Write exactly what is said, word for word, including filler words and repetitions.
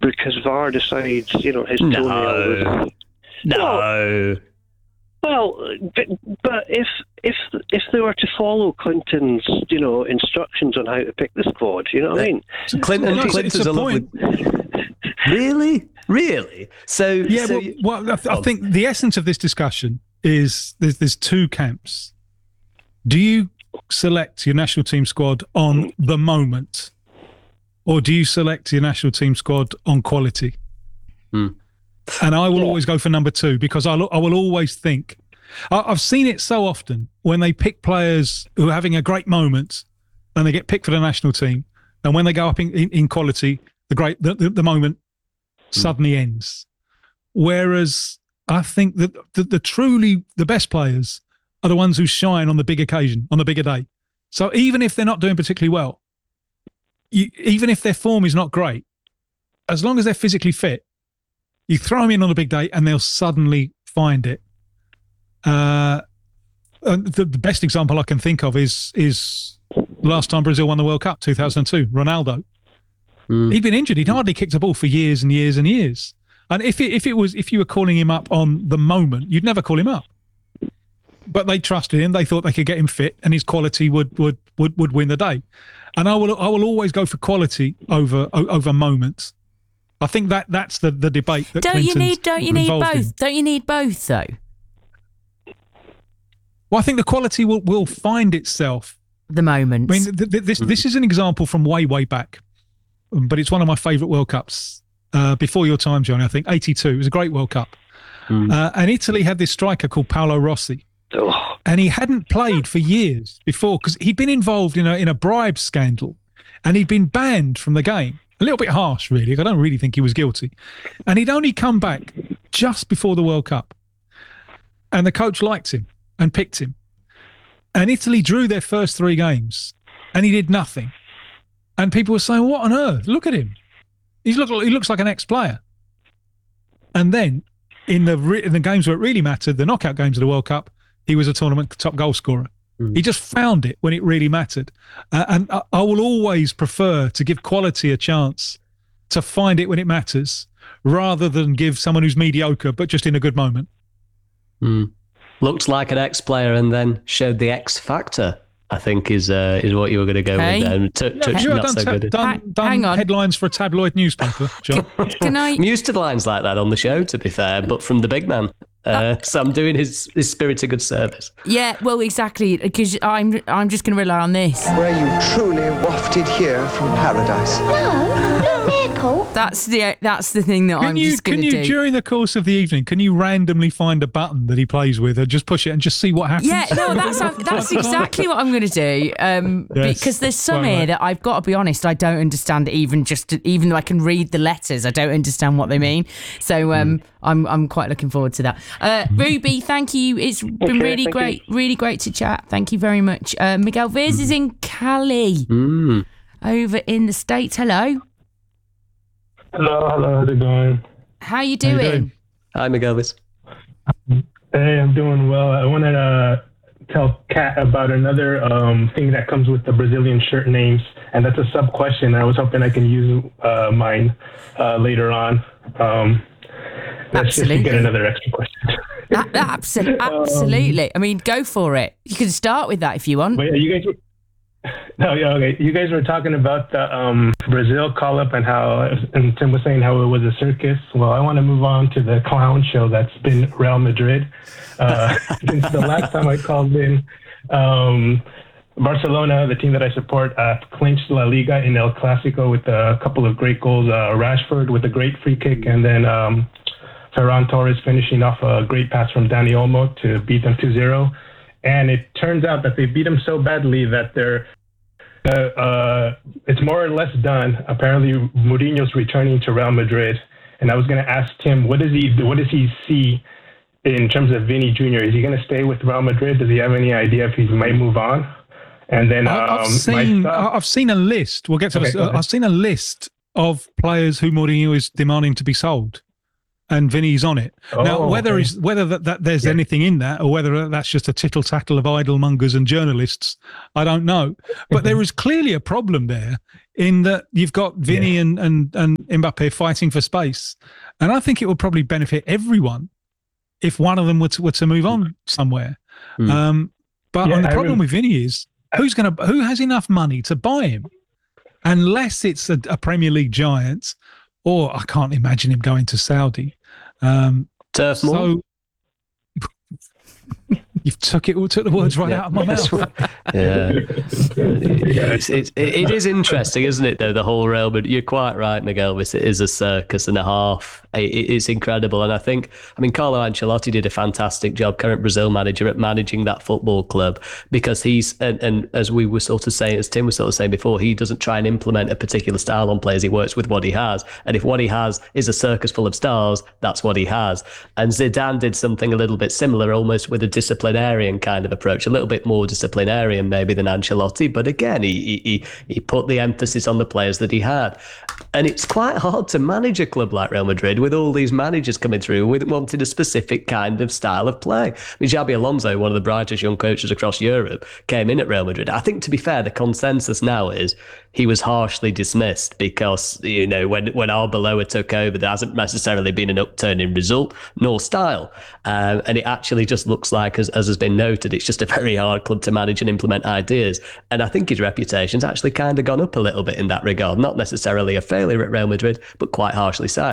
because V A R decides, you know, his No. toenail was... No. Well, but, but if if if they were to follow Clinton's, you know, instructions on how to pick the squad, you know what I mean? So Clinton, No, it's- Clinton's it's a a lovely... point. Really? Really? So... Yeah, so well, you- well I, th- I think the essence of this discussion is there's, there's two camps. Do you select your national team squad on the moment, or do you select your national team squad on quality? Hmm. And I will always go for number two because I I will always think I, I've seen it so often when they pick players who are having a great moment and they get picked for the national team, and when they go up in, in, in quality, the great the, the, the moment suddenly ends. Whereas I think that the, the truly the best players are the ones who shine on the big occasion, on the bigger day. So even if they're not doing particularly well, you, even if their form is not great, as long as they're physically fit, you throw them in on a big day and they'll suddenly find it. Uh, the, the best example I can think of is is last time Brazil won the World Cup, two thousand two, Ronaldo. Mm. He'd been injured. He'd hardly kicked a ball for years and years and years. And if it, if it was if you were calling him up on the moment, you'd never call him up. But they trusted him. They thought they could get him fit, and his quality would would would, would win the day. And I will I will always go for quality over over moments. I think that that's the, the debate that don't Clinton's you need don't you need both in. don't you need both though? Well, I think the quality will, will find itself. The moment. I mean, th- th- this this is an example from way way back, but it's one of my favourite World Cups uh, before your time, Johnny. I think eighty-two. It was a great World Cup, mm. uh, and Italy had this striker called Paolo Rossi, oh. and he hadn't played for years before because he'd been involved in a in a bribe scandal, and he'd been banned from the game. A little bit harsh, really. I don't really think he was guilty. And he'd only come back just before the World Cup. And the coach liked him and picked him. And Italy drew their first three games and he did nothing. And people were saying, what on earth? Look at him. He's look, he looks like an ex-player. And then in the, re- in the games where it really mattered, the knockout games of the World Cup, he was a tournament top goal scorer. He just found it when it really mattered. Uh, and I, I will always prefer to give quality a chance to find it when it matters rather than give someone who's mediocre but just in a good moment. Mm. Looked like an ex-player and then showed the X factor, I think, is uh, is what you were going to go hey. with. Um, t- yeah, t- you not done, so ta- good. done, done Hang on. headlines for a tabloid newspaper, John. Can, can I? I'm used to lines like that on the show, to be fair, but from the big man. Uh, so I'm doing his, his spirit a good service. Yeah, well, exactly, because I'm I'm just going to rely on this. Were you truly wafted here from paradise? No, no miracle. That's the that's the thing that can I'm you, just going to to do. do. During the course of the evening, can you randomly find a button that he plays with and just push it and just see what happens? Yeah, no, that's that's exactly what I'm going to do. Um, Yes, because there's some quite here right. that I've got to be honest, I don't understand. Even just even though I can read the letters, I don't understand what they mean. So um, I'm I'm quite looking forward to that. Uh, Ruby, thank you. It's been Okay, really thank great, you. really great to chat. Thank you very much. Uh, Miguel Viz is in Cali, Mm. over in the States. Hello, Hello, hello, how's it going? how you How you doing? doing? Hi, Miguelvis. Hey, I'm doing well. I wanted to tell Kat about another um, thing that comes with the Brazilian shirt names, and that's a sub question. I was hoping I can use uh, mine uh, later on. Um, that's just to Absolutely. get another extra question. A- absolutely, absolutely. I mean, go for it. You can start with that if you want. Wait, you guys were, no, yeah, okay. You guys were talking about the um, Brazil call-up and how, and Tim was saying how it was a circus. Well, I want to move on to the clown show that's been Real Madrid. Uh, since the last time I called in, um, Barcelona, the team that I support, uh, clinched La Liga in El Clasico with a couple of great goals. Uh, Rashford with a great free kick, and then um, Ferran Torres finishing off a great pass from Dani Olmo to beat them two zero. And it turns out that they beat them so badly that they're uh, uh, it's more or less done. Apparently, Mourinho's returning to Real Madrid, and I was going to ask Tim, what does he what does he see in terms of Vini Junior? Is he going to stay with Real Madrid? Does he have any idea if he might move on? And then um, I've seen my thought- I've seen a list. We'll get to Okay, this. go ahead. I've seen a list of players who Mourinho is demanding to be sold, and Vinny's on it. now, Oh, whether okay. he's, whether that, that there's Yeah. anything in that, or whether that's just a tittle tattle of idle mongers and journalists, I don't know. But there is clearly a problem there in that you've got Vinny Yeah. and, and and Mbappe fighting for space. And I think it would probably benefit everyone if one of them were to, were to move on somewhere. Mm. Um, but yeah, and the I problem really, with Vinny is who's going to who has enough money to buy him, unless it's a, a Premier League giant, or I can't imagine him going to Saudi. Um, Turf more. So you've took it all, took the words right yeah. out of my mouth. Yeah, it's, it's, it is interesting, isn't it? Though the whole realm, but you're quite right, Miguel. It is a circus and a half. It, it's incredible, and I think, I mean, Carlo Ancelotti did a fantastic job, current Brazil manager, at managing that football club, because he's and, and as we were sort of saying, as Tim was sort of saying before, he doesn't try and implement a particular style on players. He works with what he has, and if what he has is a circus full of stars, that's what he has. And Zidane did something a little bit similar, almost with a disciplinarian kind of approach, a little bit more disciplinarian maybe than Ancelotti, but again, he he he put the emphasis on the players that he had. And it's quite hard to manage a club like Real Madrid with all these managers coming through with wanting a specific kind of style of play. I mean, Xabi Alonso, one of the brightest young coaches across Europe, came in at Real Madrid. I think, to be fair, the consensus now is he was harshly dismissed because, you know, when, when Arbeloa took over, there hasn't necessarily been an upturn in result nor style. Um, and it actually just looks like, as, as has been noted, it's just a very hard club to manage and implement ideas. And I think his reputation's actually kind of gone up a little bit in that regard. Not necessarily a failure at Real Madrid, but quite harshly so.